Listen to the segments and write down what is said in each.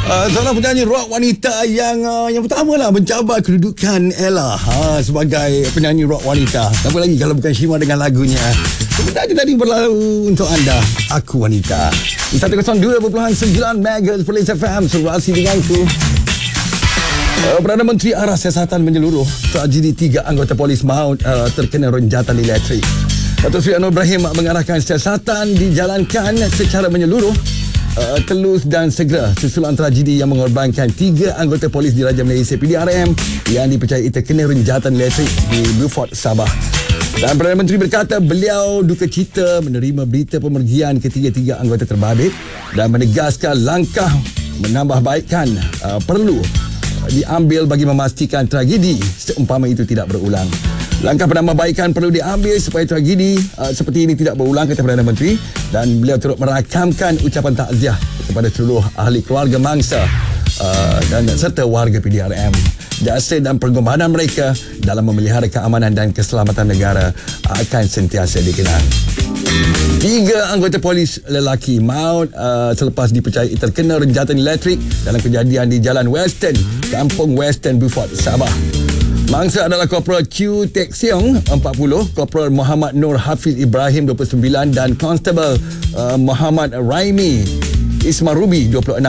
Seorang penyanyi rock wanita yang pertama lah mencabar kedudukan Ella sebagai penyanyi rock wanita. Apa lagi kalau bukan Shima dengan lagunya sebentar tadi berlalu untuk anda, Aku Wanita. 102.9 MHz Police FM, Surasi denganku. Perdana Menteri Arah Siasatan menyeluruh, tragedi 3 anggota polis maut terkena renjatan elektrik. Datuk Seri Anwar Ibrahim mengarahkan siasatan dijalankan secara menyeluruh, telus dan segera susulan tragedi yang mengorbankan 3 anggota polis Diraja Malaysia PDRM yang dipercayai terkena renjatan elektrik di Beaufort, Sabah. Dan Perdana Menteri berkata beliau duka cita menerima berita pemergian ketiga-tiga anggota terbabit dan menegaskan langkah menambahbaikkan perlu diambil bagi memastikan tragedi seumpama itu tidak berulang. Langkah penambahbaikan perlu diambil supaya tragedi seperti ini tidak berulang, kata Perdana Menteri, dan beliau turut merakamkan ucapan takziah kepada seluruh ahli keluarga mangsa dan serta warga PDRM. Jasa dan pengorbanan mereka dalam memelihara keamanan dan keselamatan negara akan sentiasa dikenang. 3 anggota polis lelaki maut selepas dipercayai terkena renjatan elektrik dalam kejadian di Jalan Western, Kampung Western, Beaufort, Sabah. Mangsa adalah Korporal Q Tek Siong 40, Korporal Muhammad Nur Hafiz Ibrahim 29 dan Constable Muhammad Raimi Ismarubi 26.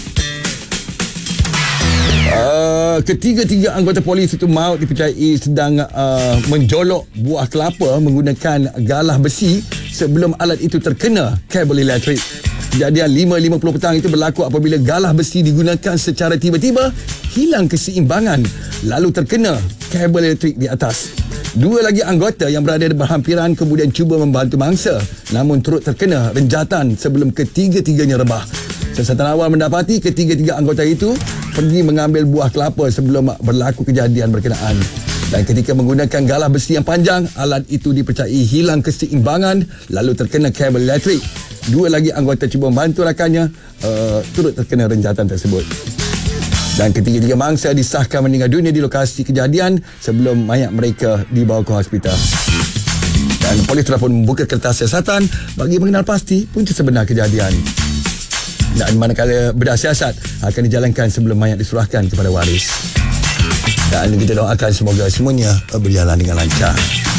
Ketiga-tiga anggota polis itu maut dipercayai sedang menjolok buah kelapa menggunakan galah besi sebelum alat itu terkena kabel elektrik. Kejadian 5.50 petang itu berlaku apabila galah besi digunakan secara tiba-tiba hilang keseimbangan lalu terkena kabel elektrik di atas. 2 lagi anggota yang berada di berhampiran kemudian cuba membantu mangsa namun turut terkena renjatan sebelum ketiga-tiganya rebah. Siasatan awal mendapati ketiga-tiga anggota itu pergi mengambil buah kelapa sebelum berlaku kejadian berkenaan. Dan ketika menggunakan galah besi yang panjang, alat itu dipercayai hilang keseimbangan lalu terkena kabel elektrik. 2 lagi anggota cuba membantu rakannya turut terkena renjatan tersebut. Dan ketiga-tiga mangsa disahkan meninggal dunia di lokasi kejadian sebelum mayat mereka dibawa ke hospital. Dan polis telah pun membuka kertas siasatan bagi mengenal pasti punca sebenar kejadian. Dan manakala bedah siasat akan dijalankan sebelum mayat diserahkan kepada waris. Dan kita doakan semoga semuanya berjalan dengan lancar.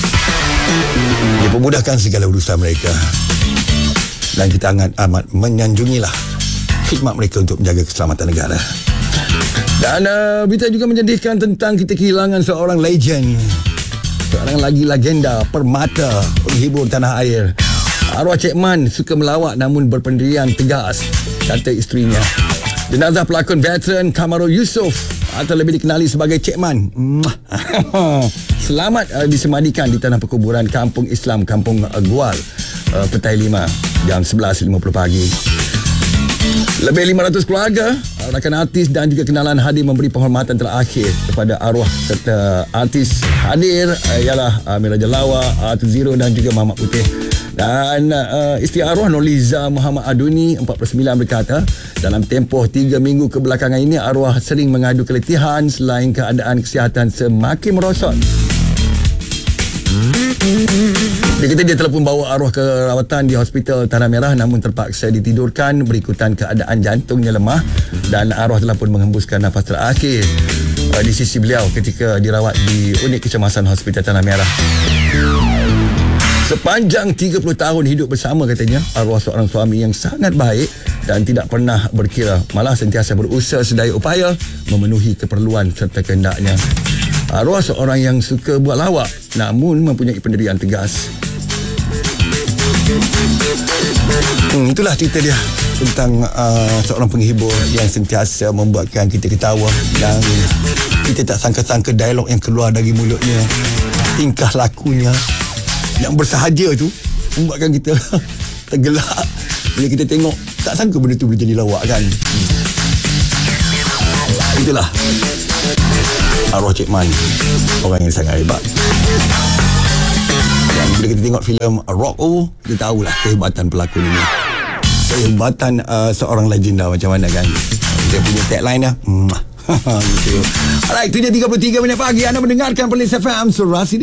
Dipermudahkan segala urusan mereka. Dan kita amat menyanjungilah khidmat mereka untuk menjaga keselamatan negara. Dan berita juga menyedihkan tentang kita kehilangan seorang legend, seorang lagi legenda permata penghibur tanah air. Arwah Cik Man suka melawak namun berpendirian tegas, kata isterinya. Jenazah pelakon veteran Kamarul Yusof atau lebih dikenali sebagai Cik Man selamat disemadikan di tanah perkuburan Kampung Islam Kampung Gual, Petai 5 jam 11.50 pagi. Lebih 500 keluarga, rakan artis dan juga kenalan hadir memberi penghormatan terakhir kepada arwah serta artis hadir ialah Mira Jalawa, Atu Zero dan juga Muhammad Putih. Dan isteri arwah Nurliza Muhammad Aduni 49 berkata, dalam tempoh 3 minggu kebelakangan ini arwah sering mengadu keletihan selain keadaan kesihatan semakin merosot. Dia kata dia telah pun bawa arwah ke rawatan di Hospital Tanah Merah namun terpaksa ditidurkan berikutan keadaan jantungnya lemah dan arwah telah pun menghembuskan nafas terakhir di sisi beliau ketika dirawat di unit kecemasan Hospital Tanah Merah. Sepanjang 30 tahun hidup bersama, katanya, arwah seorang suami yang sangat baik dan tidak pernah berkira, malah sentiasa berusaha sedaya upaya memenuhi keperluan serta kehendaknya. Arwah seorang yang suka buat lawak namun mempunyai pendirian tegas. Itulah cerita dia tentang seorang penghibur yang sentiasa membuatkan kita ketawa dan kita tak sangka-sangka dialog yang keluar dari mulutnya, tingkah lakunya yang bersahaja tu membuatkan kita tergelak bila kita tengok. Tak sangka benda tu boleh jadi lawak kan. Itulah arwah Cik Man, orang yang sangat hebat. Dan bila kita tengok filem Rock O, kita tahulah kehebatan pelakon ini, kehebatan seorang legenda macam mana kan. Dia punya tagline lah gitu. Alright, itu dia 33 minit pagi. Anda mendengarkan Police FM Surasi.